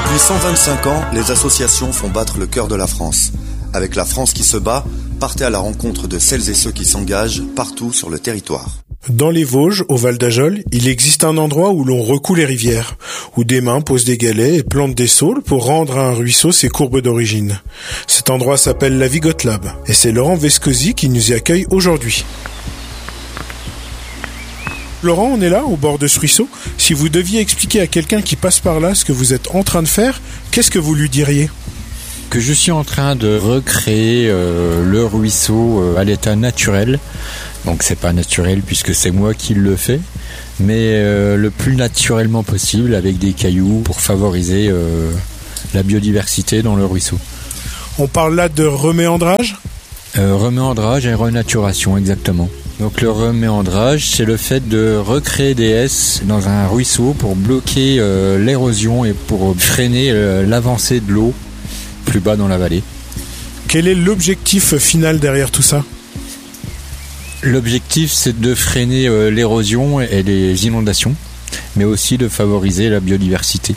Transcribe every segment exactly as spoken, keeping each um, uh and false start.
Depuis cent vingt-cinq ans, les associations font battre le cœur de la France. Avec La France qui se bat, partez à la rencontre de celles et ceux qui s'engagent partout sur le territoire. Dans les Vosges, au Val d'Ajol, il existe un endroit où l'on recoue les rivières, où des mains posent des galets et plantent des saules pour rendre à un ruisseau ses courbes d'origine. Cet endroit s'appelle la Vigotte Lab, et c'est Laurent Vescosi qui nous y accueille aujourd'hui. Laurent, on est là, au bord de ce ruisseau. Si vous deviez expliquer à quelqu'un qui passe par là ce que vous êtes en train de faire, qu'est-ce que vous lui diriez ? Que je suis en train de recréer euh, le ruisseau euh, à l'état naturel. Donc c'est pas naturel puisque c'est moi qui le fais, mais euh, le plus naturellement possible avec des cailloux pour favoriser euh, la biodiversité dans le ruisseau. On parle là de reméandrage ? euh, Reméandrage et renaturation, exactement. Donc le reméandrage, c'est le fait de recréer des S dans un ruisseau pour bloquer euh, l'érosion et pour freiner euh, l'avancée de l'eau plus bas dans la vallée. Quel est l'objectif final derrière tout ça ? L'objectif, c'est de freiner euh, l'érosion et les inondations, mais aussi de favoriser la biodiversité.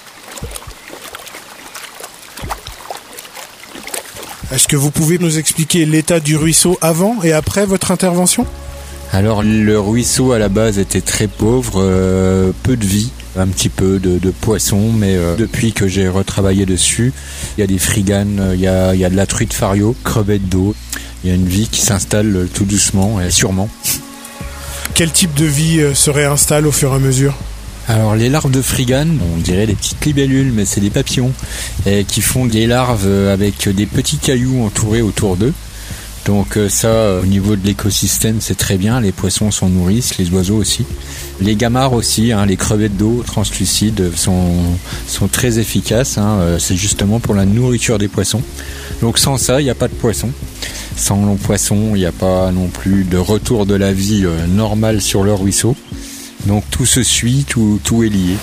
Est-ce que vous pouvez nous expliquer l'état du ruisseau avant et après votre intervention ? Alors, le ruisseau à la base était très pauvre, euh, peu de vie, un petit peu de, de poissons, mais euh, depuis que j'ai retravaillé dessus, il y a des friganes, il y a, il y a de la truite fario, crevettes d'eau. Il y a une vie qui s'installe tout doucement et sûrement. Quel type de vie se réinstalle au fur et à mesure ? Alors les larves de frigane, on dirait des petites libellules, mais c'est des papillons et qui font des larves avec des petits cailloux entourés autour d'eux. Donc ça, au niveau de l'écosystème, c'est très bien. Les poissons s'en nourrissent, les oiseaux aussi. Les gamarres aussi, hein, les crevettes d'eau translucides sont, sont très efficaces. Hein, c'est justement pour la nourriture des poissons. Donc sans ça, il n'y a pas de poissons. Sans le poisson, il n'y a pas non plus de retour de la vie euh, normale sur le ruisseau. Donc tout se suit, tout, tout est lié.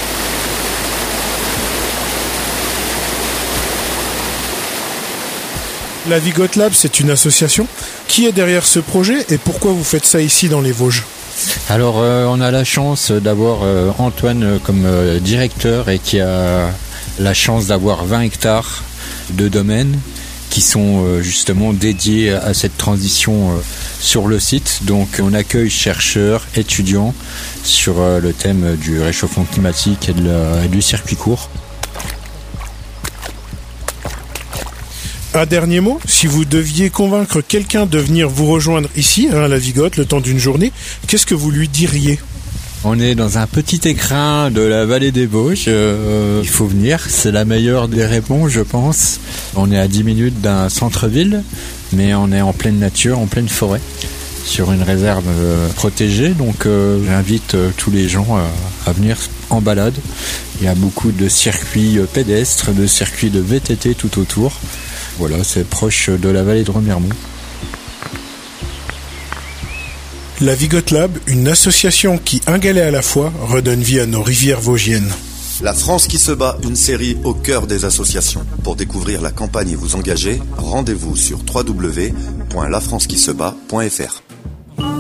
La Vigotte Lab, c'est une association. Qui est derrière ce projet et pourquoi vous faites ça ici dans les Vosges ? Alors euh, on a la chance d'avoir euh, Antoine comme euh, directeur et qui a la chance d'avoir vingt hectares de domaines qui sont euh, justement dédiés à cette transition euh, sur le site. Donc on accueille chercheurs, étudiants sur euh, le thème du réchauffement climatique et, de la, et du circuit court. Un dernier mot, si vous deviez convaincre quelqu'un de venir vous rejoindre ici, à la Vigotte, le temps d'une journée, qu'est-ce que vous lui diriez ? On est dans un petit écrin de la vallée des Vosges, euh, il faut venir, c'est la meilleure des réponses je pense. On est à dix minutes d'un centre-ville, mais on est en pleine nature, en pleine forêt, sur une réserve euh, protégée, donc euh, j'invite euh, tous les gens à, à venir en balade. Il y a beaucoup de circuits euh, pédestres, de circuits de V T T tout autour. Voilà, c'est proche de la vallée de Remiremont. La Vigotte Lab, une association qui, un galet à la fois, redonne vie à nos rivières vosgiennes. La France qui se bat, une série au cœur des associations. Pour découvrir la campagne et vous engager, rendez-vous sur w w w point la france qui se bat point f r.